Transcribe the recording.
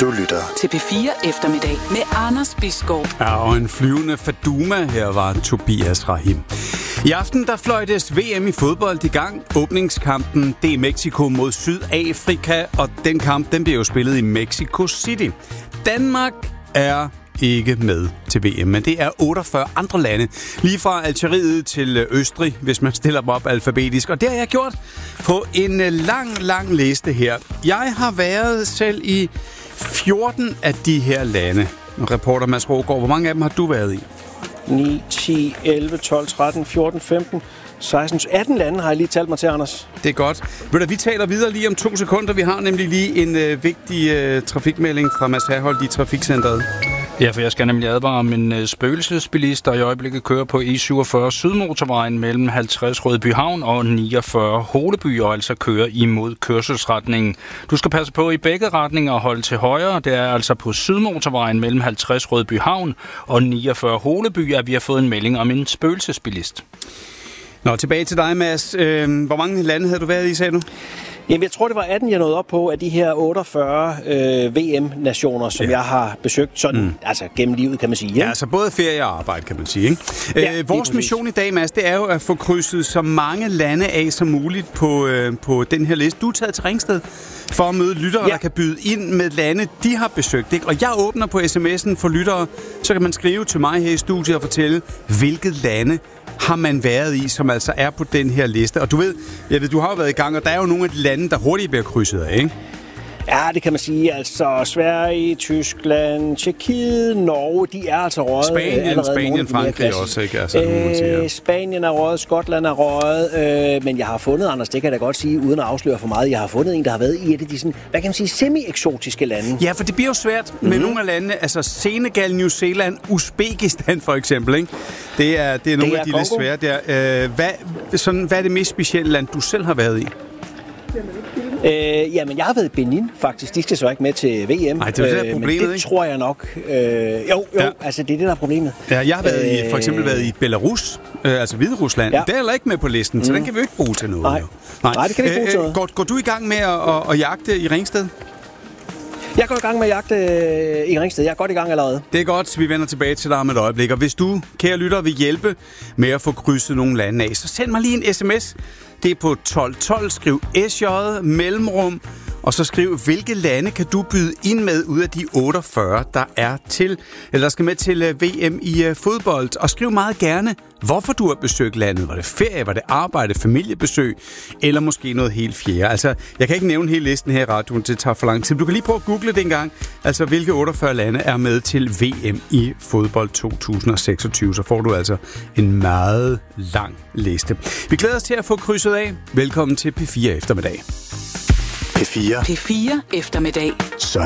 Du lytter til P4 Eftermiddag med Anders Bisgaard. Ja, og en flyvende Faduma her var Tobias Rahim. I aften der fløjtes VM i fodbold i gang. Åbningskampen, det er Mexico mod Sydafrika, og den kamp den bliver jo spillet i Mexico City. Danmark er ikke med til VM, men det er 48 andre lande. Lige fra Algeriet til Østrig, hvis man stiller dem op alfabetisk. Og det har jeg gjort på en lang liste her. Jeg har været selv i 14 af de her lande. Reporter Mads Rågaard, hvor mange af dem har du været i? 9, 10, 11, 12, 13, 14, 15, 16, 18 lande har jeg lige talt mig til, Anders. Det er godt. Ved du, vi taler videre lige om 2 sekunder. Vi har nemlig lige en vigtig trafikmelding fra Mads Herholdt i Trafikcentret. Ja, for jeg skal nemlig advare om en spøgelsesbilist, der i øjeblikket kører på E47 Sydmotorvejen mellem 50 Rødbyhavn og 49 Holeby, og altså kører imod kørselsretningen. Du skal passe på i begge retninger og holde til højre. Det er altså på Sydmotorvejen mellem 50 Rødbyhavn og 49 Holeby, at vi har fået en melding om en spøgelsesbilist. Nå, tilbage til dig, Mads. Hvor mange lande havde du været i, sagde du? Jamen, jeg tror, det var 18, jeg nåede op på af de her 48 VM-nationer, som jeg har besøgt sådan, altså gennem livet, kan man sige. Ja, altså både ferie og arbejde, kan man sige, ikke? Ja, vores mission i dag, Mads, det er jo at få krydset så mange lande af som muligt på den her liste. Du er taget til Ringsted for at møde lyttere, der kan byde ind med lande, de har besøgt, ikke? Og jeg åbner på sms'en for lyttere, så kan man skrive til mig her i studiet og fortælle, hvilket lande har man været i, som altså er på den her liste. Og du ved, du har jo været i gang, og der er jo nogle af de lande, der hurtigt bliver krydset af, ikke? Ja, det kan man sige. Altså Sverige, Tyskland, Tjekkiet, Norge, de er altså røget. Spanien, Frankrig også, ikke? Altså, Spanien er røget, Skotland er røget, men jeg har fundet, Anders, det kan jeg da godt sige, uden at afsløre for meget, jeg har fundet en, der har været i et af de sådan, hvad kan man sige, semi-eksotiske lande. Ja, for det bliver jo svært med nogle af landene, altså Senegal, New Zealand, Uzbekistan for eksempel, ikke? Det er nogle af de lidt svære der. Hvad er det mest specielle land, du selv har været i? Jamen, jeg har været i Benin, faktisk. De skal så ikke med til VM. Nej, det er det der problemet, men det ikke? tror jeg nok. Altså, det er det, der er problemet. Ja, jeg har for eksempel været i Belarus, altså Hviderusland. Ja. Det er heller ikke med på listen, så den kan vi jo ikke bruge til noget. Nej, det kan vi ikke bruge til noget. Går du i gang med at jagte i Ringsted? Jeg går i gang med at jagte i Ringsted. Jeg er godt i gang allerede. Det er godt. Vi vender tilbage til dig om et øjeblik. Og hvis du, kære lytter, vil hjælpe med at få krydset nogle lande af, så send mig lige en sms. Det er på 1212. Skriv SJ mellemrum. Og så skriv, hvilke lande kan du byde ind med ud af de 48, der skal med til VM i fodbold. Og skriv meget gerne, hvorfor du har besøgt landet. Var det ferie, var det arbejde, familiebesøg, eller måske noget helt fjerde. Altså, jeg kan ikke nævne hele listen her i radioen, det tager for lang tid. Du kan lige prøve at google det en gang. Altså, hvilke 48 lande er med til VM i fodbold 2026. Så får du altså en meget lang liste. Vi glæder os til at få krydset af. Velkommen til P4 Eftermiddag. P4 P4 Eftermiddag. Så